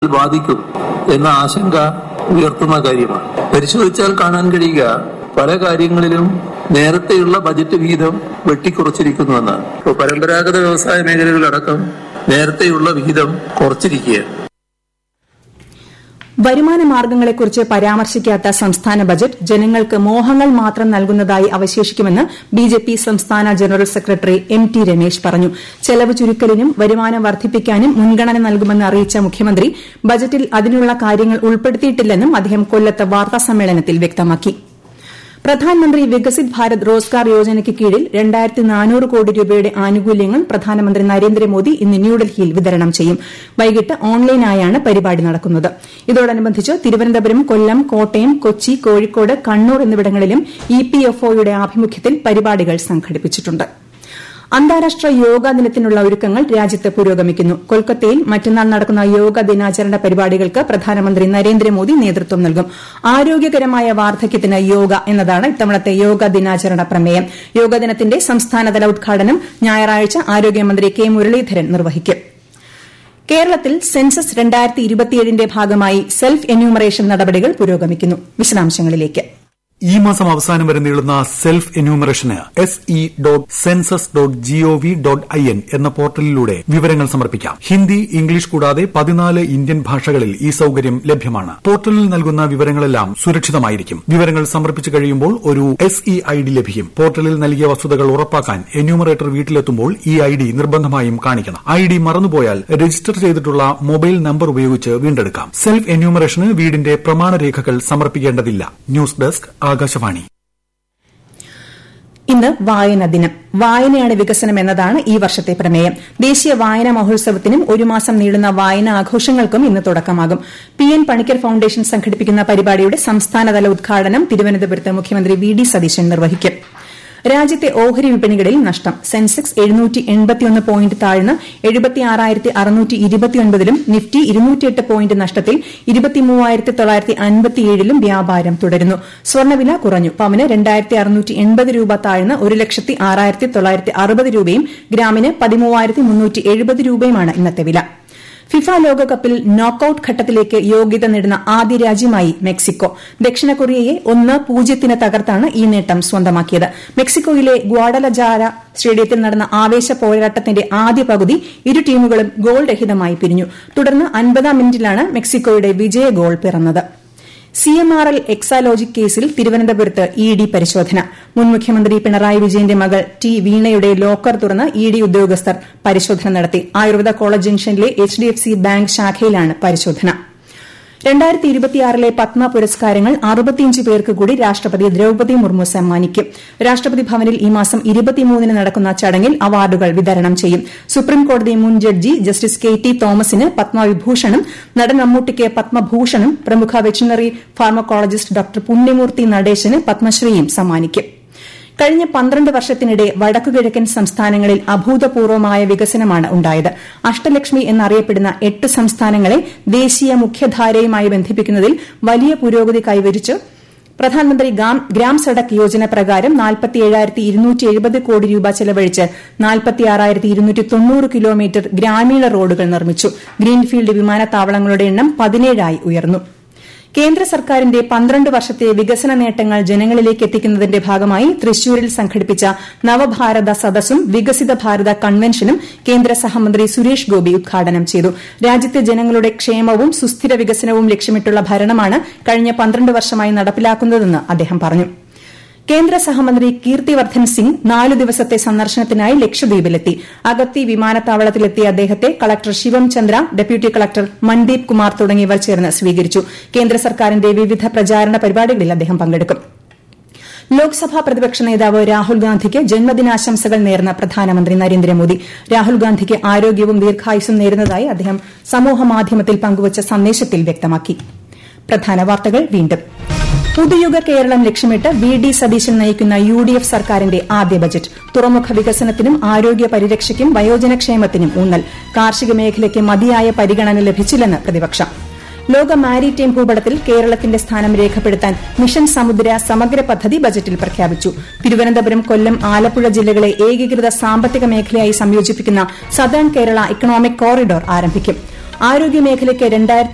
ബാധിക്കും എന്ന ആശങ്ക ഉയർത്തുന്ന കാര്യമാണ്. പരിശോധിച്ചാൽ കാണാൻ കഴിയുക പല കാര്യങ്ങളിലും നേരത്തെയുള്ള ബജറ്റ് വിഹിതം വെട്ടിക്കുറച്ചിരിക്കുന്നുവെന്നാണ്. പരമ്പരാഗത വ്യവസായ മേഖലകളിലടക്കം നേരത്തെയുള്ള വിഹിതം കുറച്ചിരിക്കുകയാണ്. വരുമാന മാർഗ്ഗങ്ങളെക്കുറിച്ച് പരാമർശിക്കാത്ത സംസ്ഥാന ബജറ്റ് ജനങ്ങൾക്ക് മോഹങ്ങൾ മാത്രം നൽകുന്നതായി അവശേഷിക്കുമെന്ന് ബിജെപി സംസ്ഥാന ജനറൽ സെക്രട്ടറി എം.ടി. രമേശ് പറഞ്ഞു. ചെലവ് ചുരുക്കലിനും വരുമാനം വർദ്ധിപ്പിക്കാനും മുൻഗണന നൽകുമെന്ന് അറിയിച്ച മുഖ്യമന്ത്രി ബജറ്റിൽ അതിനുള്ള കാര്യങ്ങൾ ഉൾപ്പെടുത്തിയിട്ടില്ലെന്നും അദ്ദേഹം കൊല്ലത്ത് വാർത്താസമ്മേളനത്തിൽ വ്യക്തമാക്കി. പ്രധാൻമന്ത്രി വികസിത് ഭാരത് റോസ്ഗാർ യോജനയ്ക്ക് കീഴിൽ 2400 കോടി രൂപയുടെ ആനുകൂല്യങ്ങൾ പ്രധാനമന്ത്രി നരേന്ദ്രമോദി ഇന്ന് ന്യൂഡൽഹിയിൽ വിതരണം ചെയ്യും. വൈകിട്ട് ഓൺലൈനായാണ് പരിപാടി നടക്കുന്നത്. ഇതോടനുബന്ധിച്ച് തിരുവനന്തപുരം, കൊല്ലം, കോട്ടയം, കൊച്ചി, കോഴിക്കോട്, കണ്ണൂർ എന്നിവിടങ്ങളിലും ഇപിഎഫ്ഒയുടെ ആഭിമുഖ്യത്തിൽ പരിപാടികൾ സംഘടിപ്പിച്ചിട്ടുണ്ട്. അന്താരാഷ്ട്ര യോഗാ ദിനത്തിനുള്ള ഒരുക്കങ്ങൾ രാജ്യത്ത് പുരോഗമിക്കുന്നു. കൊൽക്കത്തയിൽ മറ്റന്നാൾ നടക്കുന്ന യോഗ ദിനാചരണ പരിപാടികൾക്ക് പ്രധാനമന്ത്രി നരേന്ദ്രമോദി നേതൃത്വം നൽകും. ആരോഗ്യകരമായ വാർദ്ധക്യത്തിന് യോഗ എന്നതാണ് ഇത്തവണത്തെ യോഗ ദിനാചരണ പ്രമേയം. യോഗ ദിനത്തിന്റെ സംസ്ഥാനതല ഉദ്ഘാടനം ഞായറാഴ്ച ആരോഗ്യമന്ത്രി കെ മുരളീധരൻ നിർവഹിക്കും. കേരളത്തിൽ സെൻസസ് 2027ന്റെ ഭാഗമായി സെൽഫ് എന്യൂമറേഷൻ നടപടികൾ പുരോഗമിക്കുന്നു. വിശദാംശങ്ങളിലേക്ക്. ഈ മാസം അവസാനം വരെ നീളുന്ന സെൽഫ് എന്യൂമറേഷന് se.census.gov.in എന്ന പോർട്ടലിലൂടെ വിവരങ്ങൾ സമർപ്പിക്കാം. ഹിന്ദി, ഇംഗ്ലീഷ് കൂടാതെ 14 ഇന്ത്യൻ ഭാഷകളിൽ ഈ സൌകര്യം ലഭ്യമാണ്. പോർട്ടലിൽ നൽകുന്ന വിവരങ്ങളെല്ലാം സുരക്ഷിതമായിരിക്കും. വിവരങ്ങൾ സമർപ്പിച്ചു കഴിയുമ്പോൾ ഒരു SE-ID ലഭിക്കും. പോർട്ടലിൽ നൽകിയ വസ്തുതകൾ ഉറപ്പാക്കാൻ എന്യൂമറേറ്റർ വീട്ടിലെത്തുമ്പോൾ ഈ ID നിർബന്ധമായും കാണിക്കണം. ID മറന്നുപോയാൽ രജിസ്റ്റർ ചെയ്തിട്ടുള്ള മൊബൈൽ നമ്പർ ഉപയോഗിച്ച് വീണ്ടെടുക്കാം. സെൽഫ് എന്യൂമറേഷന് വീടിന്റെ പ്രമാണരേഖകൾ സമർപ്പിക്കേണ്ടതില്ല. News desk Akashvani. ഇന്ന് വായനാ ദിനം. വായനയാണ് വികസനം എന്നതാണ് ഈ വർഷത്തെ പ്രമേയം. ദേശീയ വായനാ മഹോത്സവത്തിനും ഒരു മാസം നീളുന്ന വായനാ ആഘോഷങ്ങൾക്കും ഇന്ന് തുടക്കമാകും. PN പണിക്കർ ഫൌണ്ടേഷൻ സംഘടിപ്പിക്കുന്ന പരിപാടിയുടെ സംസ്ഥാനതല ഉദ്ഘാടനം തിരുവനന്തപുരത്ത് മുഖ്യമന്ത്രി VD സതീശൻ നിർവഹിക്കും. രാജ്യത്തെ ഓഹരി വിപണികളിൽ നഷ്ടം. സെൻസെക്സ് 781 പോയിന്റ് താഴ്ന്ന് 76,629ലും നിഫ്റ്റി 208 പോയിന്റ് നഷ്ടത്തിൽ 23,957ലും വ്യാപാരം തുടരുന്നു. സ്വർണ്ണവില കുറഞ്ഞു. പവന് 2,680 രൂപ താഴ്ന്ന് 1,06,960 രൂപയും ഗ്രാമിന് 13,370 രൂപയുമാണ് ഇന്നത്തെ വില. ഫിഫ ലോകകപ്പിൽ നോക്കൌട്ട് ഘട്ടത്തിലേക്ക് യോഗ്യത നേടുന്ന ആദ്യ രാജ്യമായി മെക്സിക്കോ. ദക്ഷിണ കൊറിയയെ 1-0 തകർത്താണ് ഈ നേട്ടം സ്വന്തമാക്കിയത്. മെക്സിക്കോയിലെ ഗ്വാഡലജാര സ്റ്റേഡിയത്തിൽ നടന്ന ആവേശ പോരാട്ടത്തിന്റെ ആദ്യ പകുതി ഇരു ടീമുകളും ഗോൾ രഹിതമായി പിരിഞ്ഞു. തുടർന്ന് 50-ാം മിനിറ്റിലാണ് മെക്സിക്കോയുടെ വിജയ ഗോൾ പിറന്നത്. CMRL എക്സാലോജിക് കേസിൽ തിരുവനന്തപുരത്ത് ED പരിശോധന. മുൻ മുഖ്യമന്ത്രി പിണറായി വിജയന്റെ മകൾ T വീണയുടെ ലോക്കർ തുറന്ന് ED ഉദ്യോഗസ്ഥർ പരിശോധന നടത്തി. ആയുർവേദ കോളേജ് ജംഗ്ഷനിലെ HDFC ബാങ്ക് ശാഖയിലാണ് പരിശോധന. 2026 പത്മ പുരസ്കാരങ്ങൾ 65 പേർക്ക് കൂടി രാഷ്ട്രപതി ദ്രൌപദി മുർമു സമ്മാനിക്കും. രാഷ്ട്രപതി ഭവനിൽ ഈ മാസം 23 നടക്കുന്ന ചടങ്ങിൽ അവാർഡുകൾ വിതരണം ചെയ്യും. സുപ്രീംകോടതി മുൻ ജഡ്ജി ജസ്റ്റിസ് KT തോമസിന് പത്മവിഭൂഷണും നടൻ മമ്മൂട്ടിക്ക് പത്മഭൂഷണും പ്രമുഖ വെറ്റിനറി ഫാർമക്കോളജിസ്റ്റ് ഡോക്ടർ പുണ്യമൂർത്തി നടേശന് പത്മശ്രീയും സമ്മാനിക്കും. കഴിഞ്ഞ 12 വർഷത്തിനിടെ വടക്കുകിഴക്കൻ സംസ്ഥാനങ്ങളിൽ അഭൂതപൂർവമായ വികസനമാണ് ഉണ്ടായത്. അഷ്ടലക്ഷ്മി എന്നറിയപ്പെടുന്ന 8 സംസ്ഥാനങ്ങളെ ദേശീയ മുഖ്യധാരയുമായി ബന്ധിപ്പിക്കുന്നതിൽ വലിയ പുരോഗതി കൈവരിച്ചു. പ്രധാനമന്ത്രി ഗ്രാം സഡക് യോജന പ്രകാരം 47,270 കോടി രൂപ ചെലവഴിച്ച് 46,290 കിലോമീറ്റർ ഗ്രാമീണ റോഡുകൾ നിർമ്മിച്ചു. ഗ്രീൻഫീൽഡ് വിമാനത്താവളങ്ങളുടെ എണ്ണം 17 ഉയർന്നു. കേന്ദ്ര സർക്കാരിന്റെ 12 വർഷത്തെ വികസന നേട്ടങ്ങൾ ജനങ്ങളിലേക്ക് എത്തിക്കുന്നതിന്റെ ഭാഗമായി തൃശൂരിൽ സംഘടിപ്പിച്ച നവഭാരത സദസ്സും വികസിത ഭാരത കൺവെൻഷനും കേന്ദ്ര സഹമന്ത്രി സുരേഷ് ഗോപി ഉദ്ഘാടനം ചെയ്തു. രാജ്യത്തെ ജനങ്ങളുടെ ക്ഷേമവും സുസ്ഥിര വികസനവും ലക്ഷ്യമിട്ടുള്ള ഭരണമാണ് കഴിഞ്ഞ 12 വർഷമായി നടപ്പിലാക്കുന്നതെന്ന് അദ്ദേഹം പറഞ്ഞു. കേന്ദ്ര സഹമന്ത്രി കീർത്തിവർദ്ധൻ സിംഗ് 4 ദിവസത്തെ സന്ദർശനത്തിനായി ലക്ഷദ്വീപിലെത്തി. അഗത്തി വിമാനത്താവളത്തിലെത്തിയ അദ്ദേഹത്തെ കളക്ടർ ശിവം ചന്ദ്ര, ഡെപ്യൂട്ടി കളക്ടർ മൻദീപ് കുമാർ തുടങ്ങിയവർ ചേർന്ന് സ്വീകരിച്ചു. കേന്ദ്ര സർക്കാരിന്റെ വിവിധ പ്രചാരണ പരിപാടികളിൽ അദ്ദേഹം പങ്കെടുക്കും. ലോക്സഭാ പ്രതിപക്ഷ നേതാവ് രാഹുൽ ഗാന്ധിക്ക് ജന്മദിനാശംസകൾ നേർന്ന പ്രധാനമന്ത്രി നരേന്ദ്രമോദി. രാഹുൽ ഗാന്ധിക്ക് ആരോഗ്യവും ദീർഘായുസ്സും നേരുന്നതായി അദ്ദേഹം സമൂഹമാധ്യമത്തിൽ പങ്കുവച്ച സന്ദേശത്തിൽ വ്യക്തമാക്കി. പ്രധാന വാർത്തകൾ വീണ്ടും. പുതുയുഗ കേരളം ലക്ഷ്യമിട്ട് VD സതീശൻ നയിക്കുന്ന UDF സർക്കാരിന്റെ ആദ്യ ബജറ്റ്. തുറമുഖ വികസനത്തിനും ആരോഗ്യ പരിരക്ഷയ്ക്കും വയോജനക്ഷേമത്തിനും ഊന്നൽ. കാർഷിക മേഖലയ്ക്ക് മതിയായ പരിഗണന ലഭിച്ചില്ലെന്ന് പ്രതിപക്ഷം. ലോക മാരിടൈം ഭൂപടത്തിൽ കേരളത്തിന്റെ സ്ഥാനം രേഖപ്പെടുത്താൻ മിഷൻ സമുദ്ര സമഗ്ര പദ്ധതി ബജറ്റിൽ പ്രഖ്യാപിച്ചു. തിരുവനന്തപുരം, കൊല്ലം, ആലപ്പുഴ ജില്ലകളെ ഏകീകൃത സാമ്പത്തിക മേഖലയായി സംയോജിപ്പിക്കുന്ന സതേൺ കേരള ഇക്കണോമിക് കോറിഡോർ ആരംഭിക്കും. ആരോഗ്യമേഖലയ്ക്ക്